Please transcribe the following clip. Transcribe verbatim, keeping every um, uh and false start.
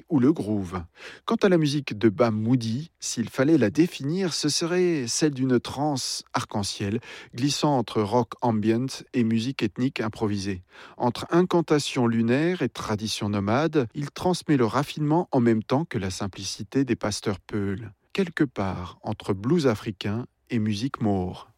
ou le groove. Quant à la musique de Bam Moody, s'il fallait la définir, ce serait celle d'une trance arc-en-ciel, glissant entre rock ambient et musique ethnique improvisée. Entre incantation lunaire et tradition nomade, il transmet le raffinement en même temps que la simplicité des pasteurs peuls, quelque part entre blues africain et musique maure.